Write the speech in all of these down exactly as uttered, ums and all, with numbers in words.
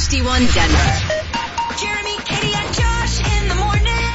H D one Denver. Jeremy, Katie, and Josh in the morning.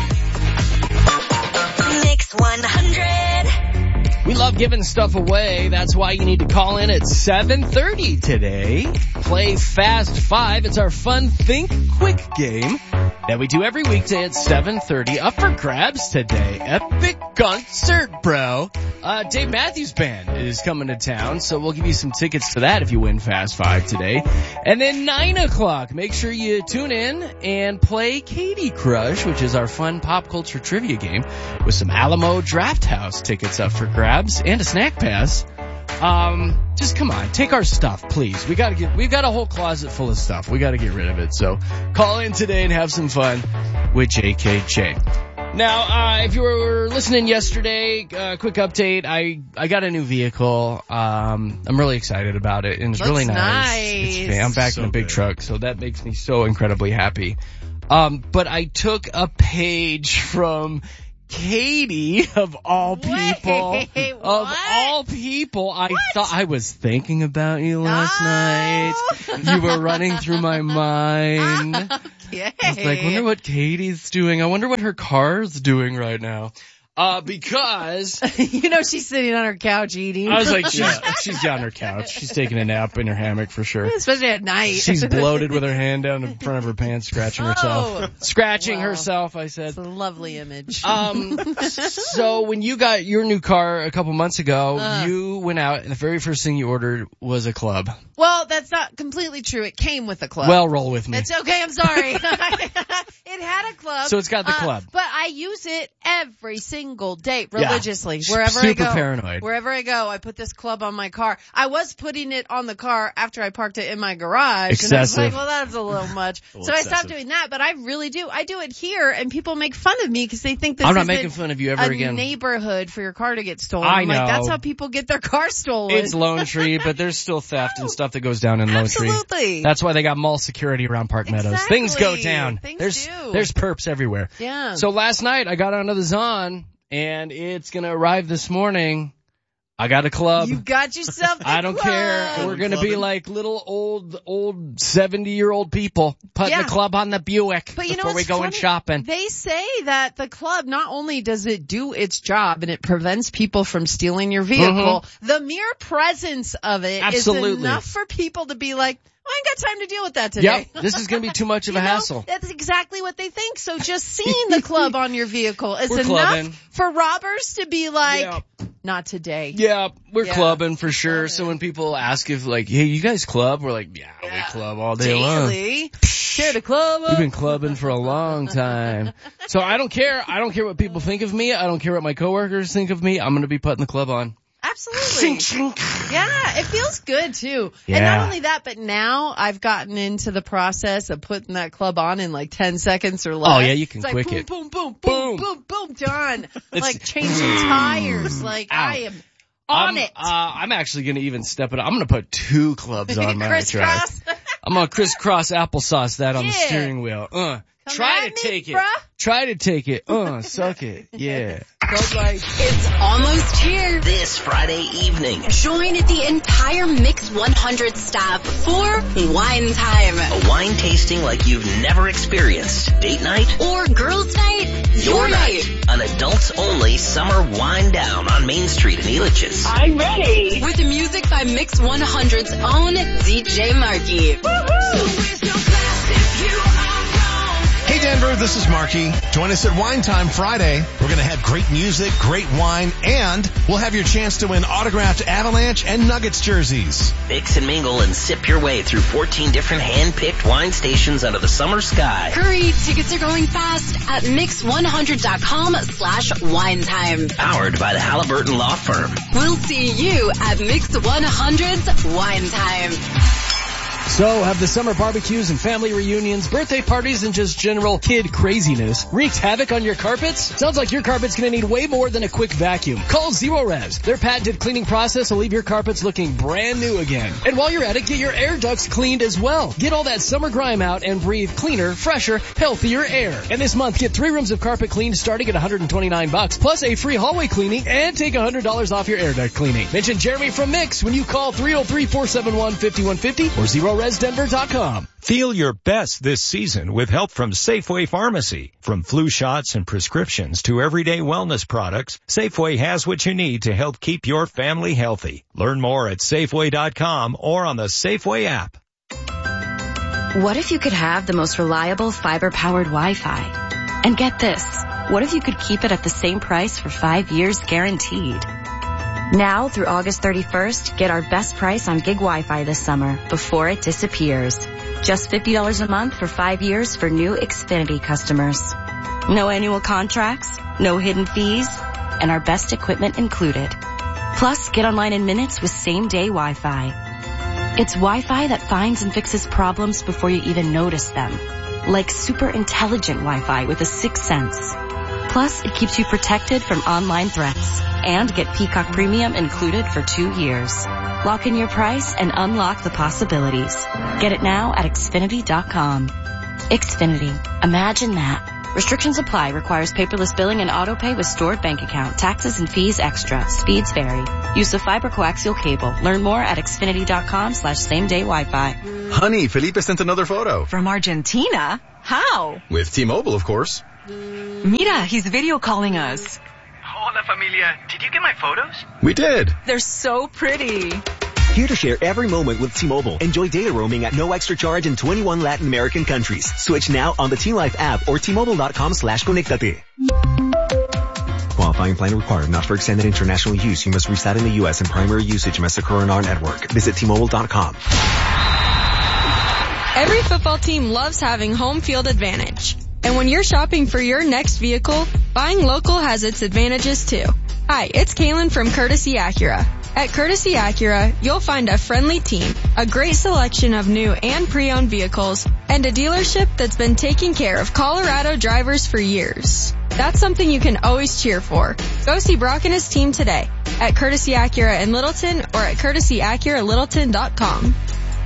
Mix one hundred. We love giving stuff away. That's why you need to call in at seven thirty today. Play Fast Five. It's our fun Think Quick game that we do every weekday at seven thirty. Up for grabs today. Epic concert, bro. Uh, Dave Matthews Band is coming to town, so we'll give you some tickets to that if you win Fast Five today. And then nine o'clock, make sure you tune in and play Katie Crush, which is our fun pop culture trivia game with some Alamo Draft House tickets up for grabs and a snack pass. Um, just come on, take our stuff, please. We gotta get, we've got a whole closet full of stuff. We gotta get rid of it. So call in today and have some fun with J K J. Now, uh, if you were listening yesterday, uh, quick update. I, I got a new vehicle. Um, I'm really excited about it, and it's Looks really nice. nice. It's, I'm back So in a big good. truck, so that makes me so incredibly happy. Um, but I took a page from Katie, of all people, Wait, of what? all people, I thought I was thinking about you last No. night. You were running through my mind. Okay. I was like, wonder what Katie's doing. I wonder what her car's doing right now. Uh, because You know she's sitting on her couch eating. I was like, she's, she's on her couch. She's taking a nap in her hammock for sure. Especially at night. She's bloated with her hand down in front of her pants, scratching herself. Oh. Scratching Wow. herself, I said. It's a lovely image. Um, so when you got your new car a couple months ago, Uh. you went out and the very first thing you ordered was a club. Well, that's not completely true. It came with a club. Well, roll with me. It's okay, I'm sorry. It had a club. So it's got the uh, club. But I use it every single day, Yeah. religiously. S- Wherever I super go. paranoid. Wherever I go, I put this club on my car. I was putting it on the car after I parked it in my garage. And I was Excessive. like, well, that's a little much. little so I stopped excessive. doing that, but I really do. I do it here, and people make fun of me because they think this I'm not isn't making fun of you ever a again. neighborhood for your car to get stolen. I I'm like, know. that's how people get their car stolen. It's Lone Tree, but there's still theft and stuff that goes down in Lone Tree. Absolutely. That's why they got mall security around Park Meadows. Exactly. Things go down. Things there's do. there's perps everywhere. Yeah. So last night I got onto the Zon and it's gonna arrive this morning. I got a club. You got yourself the I don't club. care. We're gonna be Clubbing. like little old, old seventy year old people putting Yeah. the club on the Buick But you know before we what's go in funny? shopping. They say that the club, not only does it do its job and it prevents people from stealing your vehicle, the mere presence of it is Absolutely. enough for people to be like, I ain't got time to deal with that today. Yep, this is gonna be too much of You a know, hassle. That's exactly what they think. So just seeing the club on your vehicle is We're enough clubbing. for robbers to be like, Yep. not today. Yeah, we're Yeah. clubbing for sure. Love So it. when people ask if like, hey, you guys club? We're like, yeah, we club all day long. Daily. Share the club. We've been clubbing for a long time. So I don't care. I don't care what people think of me. I don't care what my coworkers think of me. I'm going to be putting the club on. Absolutely. Yeah, it feels good too. And Yeah. not only that, but now I've gotten into the process of putting that club on in like ten seconds or less. Oh, yeah, you can it's quick like, it. boom, boom, boom, boom, boom, boom, done. like changing tires. Like Ow. I am on I'm, it. Uh, I'm actually going to even step it up. I'm going to put two clubs on my truck. Crisscross. I'm going to crisscross applesauce that on the Yeah. steering wheel. Uh, Come try at to me, take it. bruh. Try to take it. Uh, suck it. Yeah. Club life. It's almost here. This Friday evening. Join the entire Mix one hundred staff for Wine Time. A wine tasting like you've never experienced. Date night? Or Girls Night, your night. An adults-only summer wine down on Main Street in Elitches. I'm ready. With music by Mix one hundred's own D J Marky. Hey Denver, this is Marky. Join us at Wine Time Friday. We're going to have great music, great wine, and we'll have your chance to win autographed Avalanche and Nuggets jerseys. Mix and mingle and sip your way through fourteen different hand-picked wine stations under the summer sky. Hurry, tickets are going fast at mix one hundred dot com slash wine time. Powered by the Halliburton Law Firm. We'll see you at Mix one hundred's Wine Time. So have the summer barbecues and family reunions, birthday parties, and just general kid craziness wreaked havoc on your carpets? Sounds like your carpet's gonna need way more than a quick vacuum. Call Zero Res. Their patented cleaning process will leave your carpets looking brand new again. And while you're at it, get your air ducts cleaned as well. Get all that summer grime out and breathe cleaner, fresher, healthier air. And this month, get three rooms of carpet cleaned starting at one hundred twenty-nine bucks, plus a free hallway cleaning and take one hundred dollars off your air duct cleaning. Mention Jeremy from Mix when you call three oh three, four seven one, five one five oh or zero res denver dot com. Feel your best this season with help from Safeway Pharmacy. From flu shots and prescriptions to everyday wellness products, Safeway has what you need to help keep your family healthy. Learn more at Safeway dot com or on the Safeway app. What if you could have the most reliable fiber-powered Wi-Fi? And get this, what if you could keep it at the same price for five years guaranteed? Now through August thirty-first, get our best price on gig Wi-Fi this summer before it disappears. Just fifty dollars a month for five years for new Xfinity customers. No annual contracts, no hidden fees, and our best equipment included. Plus, get online in minutes with same-day Wi-Fi. It's Wi-Fi that finds and fixes problems before you even notice them. Like super intelligent Wi-Fi with a sixth sense. Plus, it keeps you protected from online threats. And get Peacock Premium included for two years. Lock in your price and unlock the possibilities. Get it now at Xfinity dot com. Xfinity. Imagine that. Restrictions apply. Requires paperless billing and auto pay with stored bank account. Taxes and fees extra. Speeds vary. Use of fiber coaxial cable. Learn more at Xfinity dot com slash same day Wi-Fi. Honey, Felipe sent another photo. From Argentina? How? With T-Mobile, of course. Mira, he's video calling us. Hola, familia. Did you get my photos? We did. They're so pretty. Here to share every moment with T-Mobile. Enjoy data roaming at no extra charge in twenty-one Latin American countries. Switch now on the T-Life app or T-Mobile dot com slash conectate. Qualifying plan required. Not for extended international use. You must reside in the U S and primary usage must occur on our network. Visit T Mobile dot com. Every football team loves having home field advantage. And when you're shopping for your next vehicle, buying local has its advantages too. Hi, it's Kaylin from Courtesy Acura. At Courtesy Acura, you'll find a friendly team, a great selection of new and pre-owned vehicles, and a dealership that's been taking care of Colorado drivers for years. That's something you can always cheer for. Go see Brock and his team today at Courtesy Acura in Littleton or at courtesy acura littleton dot com.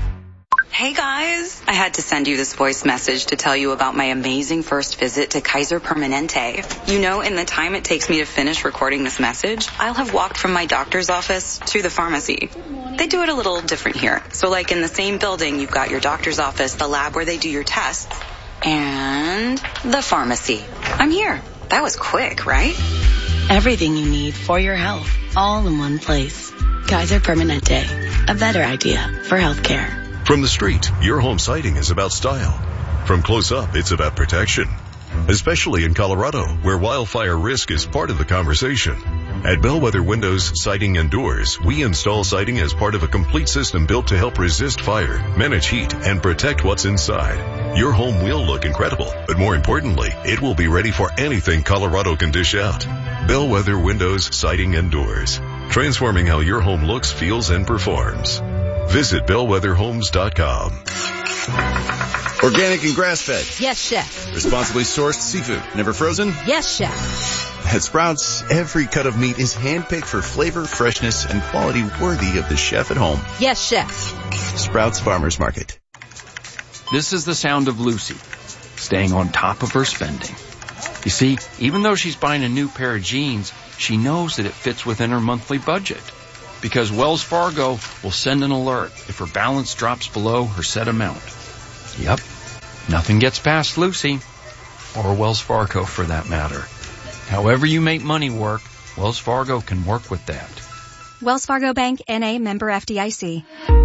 Hey guys, I had to send you this voice message to tell you about my amazing first visit to Kaiser Permanente. You know, in the time it takes me to finish recording this message, I'll have walked from my doctor's office to the pharmacy. They do it a little different here. So like in the same building, you've got your doctor's office, the lab where they do your tests, and the pharmacy. I'm here. That was quick, right? Everything you need for your health, all in one place. Kaiser Permanente, a better idea for healthcare. From the street, your home siding is about style. From close up, it's about protection. Especially in Colorado, where wildfire risk is part of the conversation. At Bellwether Windows, Siding and Doors, we install siding as part of a complete system built to help resist fire, manage heat, and protect what's inside. Your home will look incredible, but more importantly, it will be ready for anything Colorado can dish out. Bellwether Windows, Siding and Doors. Transforming how your home looks, feels, and performs. Visit bellwether homes dot com. Organic and grass-fed. Yes, chef. Responsibly sourced seafood. Never frozen? Yes, chef. At Sprouts, every cut of meat is handpicked for flavor, freshness, and quality worthy of the chef at home. Yes, chef. Sprouts Farmers Market. This is the sound of Lucy, staying on top of her spending. You see, even though she's buying a new pair of jeans, she knows that it fits within her monthly budget. Because Wells Fargo will send an alert if her balance drops below her set amount. Yep, nothing gets past Lucy, or Wells Fargo for that matter. However you make money work, Wells Fargo can work with that. Wells Fargo Bank, N A, member F D I C.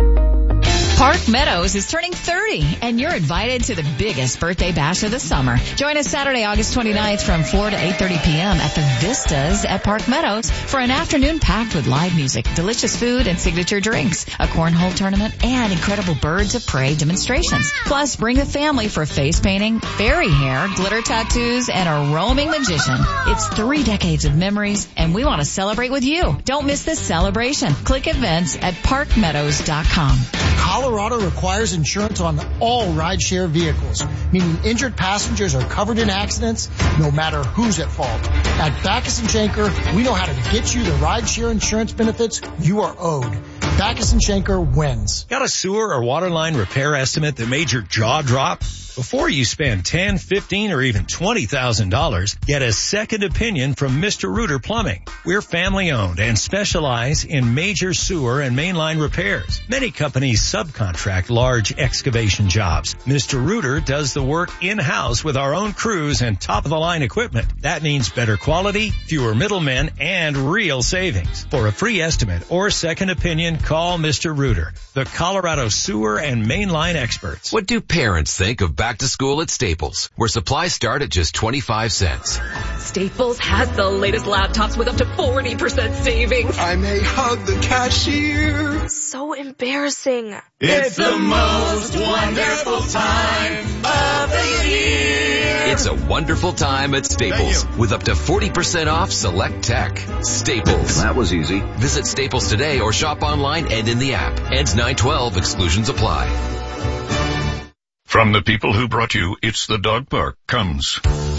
Park Meadows is turning thirty, and you're invited to the biggest birthday bash of the summer. Join us Saturday, August twenty-ninth from four to eight thirty p.m. at the Vistas at Park Meadows for an afternoon packed with live music, delicious food, and signature drinks, a cornhole tournament, and incredible Birds of Prey demonstrations. Plus, bring the family for face painting, fairy hair, glitter tattoos, and a roaming magician. It's three decades of memories, and we want to celebrate with you. Don't miss this celebration. Click events at park meadows dot com. Colorado requires insurance on all rideshare vehicles, meaning injured passengers are covered in accidents no matter who's at fault. At Backus and Schenker, we know how to get you the rideshare insurance benefits you are owed. Backus and Schenker wins. Got a sewer or water line repair estimate that made your jaw drop? Before you spend ten, fifteen, or even twenty thousand dollars, get a second opinion from Mister Rooter Plumbing. We're family owned and specialize in major sewer and mainline repairs. Many companies subcontract large excavation jobs. Mister Rooter does the work in-house with our own crews and top-of-the-line equipment. That means better quality, fewer middlemen, and real savings. For a free estimate or second opinion, call Mister Rooter, the Colorado sewer and mainline experts. What do parents think of back to school at Staples, where supplies start at just twenty-five cents? Staples has the latest laptops with up to forty percent savings. I may hug the cashier. So embarrassing. It's the most wonderful time of the year. It's a wonderful time at Staples with up to forty percent off select tech. Staples. That was easy. Visit Staples today or shop online and in the app. Ends nine twelve. Exclusions apply. From the people who brought you It's the Dog Park comes